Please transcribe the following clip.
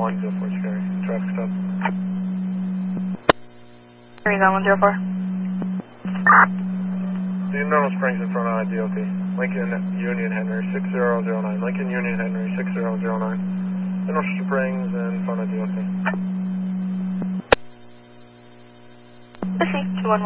104 Cherry. Traffic stop. Cherry's on 104. The Normal Springs in front of DOT. Lincoln Union Henry 6009. Lincoln Union Henry 6009. Normal Springs in front of DOT. Let's see, 211.